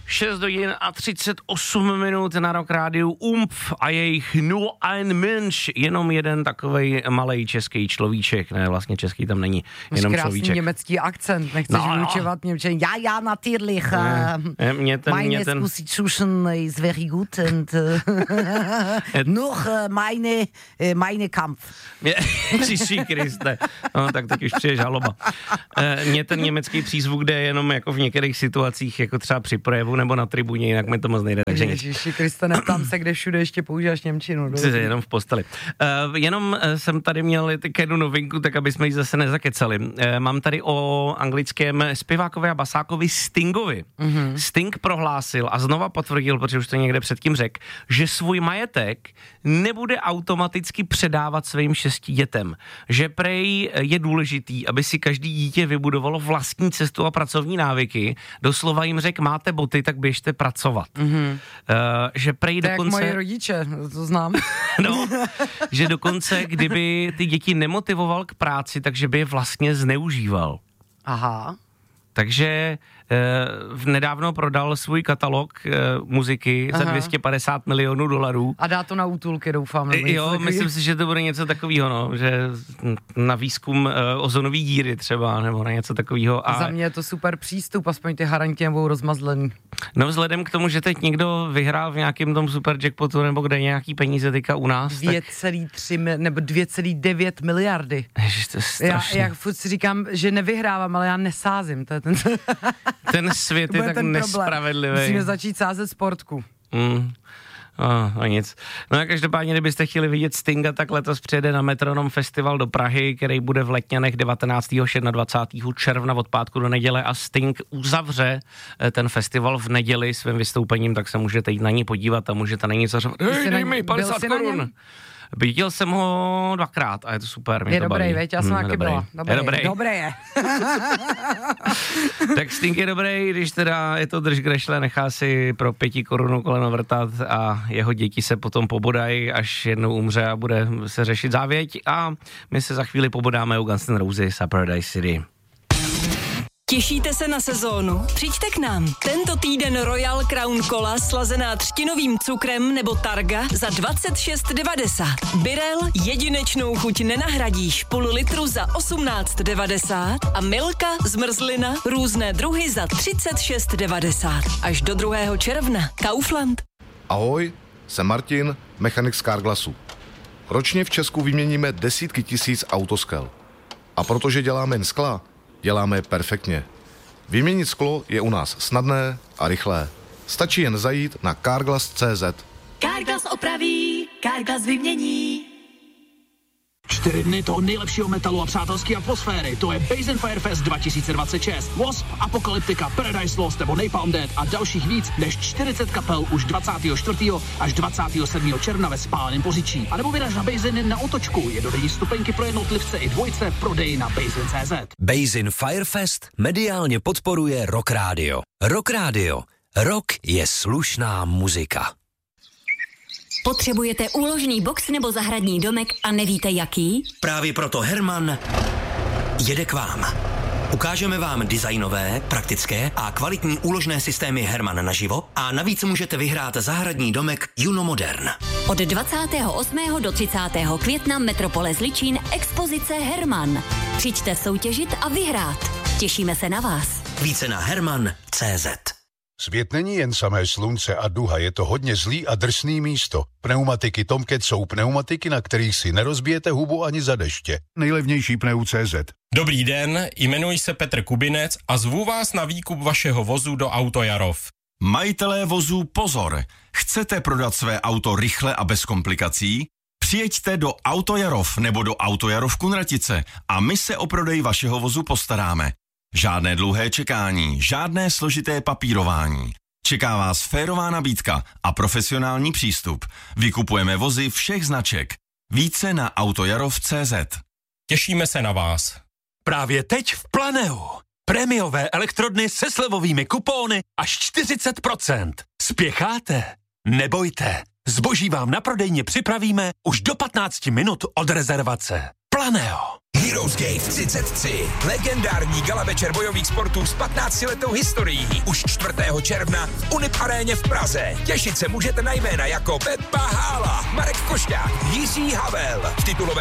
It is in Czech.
6 hodin a 38 minut na Rock Rádiu Umf a jejich Nur ein Mensch, jenom jeden takovej malej český človíček, ne, vlastně český tam není, jenom človíček. Krásný německý akcent, nechceš vyučovat Němčin. Ja, natürlich. Meine Constitution is very good and noch meine Kampf. Ježíši Kriste, no tak teď už přijde žaloba. Mě ten německý přízvuk jde jenom jako v některých situacích, jako třeba při projevu nebo na tribuně, jinak mi to moc nejde. Takže Ježíši Kriste, neptám se, kde všude ještě používáš němčinu. Jenom v posteli. Jenom jsem tady měl jednu novinku, tak aby jsme ji zase nezakecali. Mám tady o anglickém zpěvákovi a basákovi Stingovi. Mm-hmm. Sting prohlásil a znova potvrdil, protože už to někde předtím řekl, že svůj majetek nebude automaticky předávat svým 6 dětem. Že prej je důležitý, aby si každý dítě vybudovalo vlastní cestu a pracovní návyky. Doslova jim řekl, máte boty, tak běžte pracovat. Mm-hmm. Že prej to dokonce... jak moji rodiče, to znám. No, že dokonce, kdyby ty děti nemotivoval k práci, takže by je vlastně zneužíval. Aha. Takže nedávno prodal svůj katalog muziky za $250 milionů. A dá to na útulky, doufám. Jo, myslím si, že to bude něco takového, no, že na výzkum ozonový díry třeba, nebo na něco takového. Za mě je to super přístup, aspoň ty haranti budou rozmazlený. No vzhledem k tomu, že teď někdo vyhrál v nějakém tom super jackpotu, nebo kde nějaký peníze teďka u nás. 2,3 nebo 2,9 miliardy. Ježiš, to je strašný. Já furt si říkám, že nevyhrávám, ale já nesázím. To je ten svět je tak nespravedlivý. Musíme začít sázet sportku. No nic. No a každopádně, kdybyste chtěli vidět Stinga, tak letos přijede na Metronom Festival do Prahy, který bude v Letňanech 19. 26. června od pátku do neděle a Sting uzavře ten festival v neděli svým vystoupením, tak se můžete jít na ní podívat a můžete na ní zařvat. Hej, dej mi 50 korun. Viděl jsem ho 2krát a je to super. Je dobrý, veď, já jsem taky byla. Dobrý je. Tak Sting je dobrý, když teda je to drž grešle, nechá si pro 5 korun koleno vrtat a jeho děti se potom pobodají, až jednou umře a bude se řešit závěť a my se za chvíli pobodáme u Guns N' Roses a Paradise City. Těšíte se na sezónu? Přijďte k nám. Tento týden Royal Crown Cola slazená třtinovým cukrem nebo Targa za 26,90. Birel jedinečnou chuť nenahradíš, půl litru za 18,90 a Milka zmrzlina různé druhy za 36,90. Až do 2. června. Kaufland. Ahoj, jsem Martin, mechanik z Carglassu. Ročně v Česku vyměníme desítky tisíc autoskel. A protože děláme jen skla, děláme je perfektně. Vyměnit sklo je u nás snadné a rychlé. Stačí jen zajít na Carglass.cz. Carglass opraví, Carglass vymění. 4 dny toho nejlepšího metalu a přátelské atmosféry. To je Basin Firefest 2026. Wasp, Apocalyptica, Paradise Lost nebo Napalm Death a dalších víc než 40 kapel už 24. až 27. června ve Spáleném Poříčí. A nebo vyraž na Basin na Otočku. Jednodenní stupenky pro jednotlivce i dvojce v prodeji na Basin.cz. Basin Firefest mediálně podporuje Rock Radio. Rock Radio. Rock je slušná muzika. Potřebujete úložný box nebo zahradní domek a nevíte jaký? Právě proto Herman jede k vám. Ukážeme vám designové, praktické a kvalitní úložné systémy Herman naživo a navíc můžete vyhrát zahradní domek Juno Modern. Od 28. do 30. května Metropole Zličín expozice Herman. Přijďte soutěžit a vyhrát. Těšíme se na vás. Více na herman.cz. Svět není jen samé slunce a duha, je to hodně zlý a drsný místo. Pneumatiky Tomcat jsou pneumatiky, na kterých si nerozbijete hubu ani za deště. Nejlevnější pneu.cz. Dobrý den, jmenuji se Petr Kubinec a zvu vás na výkup vašeho vozu do Auto Jarov. Majitelé vozů pozor! Chcete prodat své auto rychle a bez komplikací? Přijeďte do Auto Jarov nebo do Auto Jarov Kunratice a my se o prodej vašeho vozu postaráme. Žádné dlouhé čekání, žádné složité papírování. Čeká vás férová nabídka a profesionální přístup. Vykupujeme vozy všech značek. Více na autojarov.cz. Těšíme se na vás. Právě teď v Planeu. Prémiové elektrodny se slevovými kupóny až 40%. Spěcháte? Nebojte. Zboží vám na prodejně připravíme už do 15 minut od rezervace. Planeo. Heroes Gate 33. Legendární gala večer bojových sportů s 15letou historií. Už 4. června v Unip aréně v Praze. Těšit se můžete na jména jako Pepa Hála, Marek Košťák, Jiří Havel. V titulové